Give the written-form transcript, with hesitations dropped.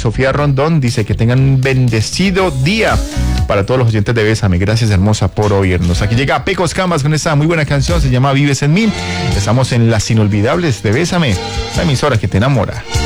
Sofía Rondón dice que tengan un bendecido día para todos los oyentes de Bésame. Gracias, hermosa, por oírnos. Aquí llega Pecos Canvas con esta muy buena canción, se llama Vives en mí. Estamos en Las Inolvidables de Bésame, la emisora que te enamora.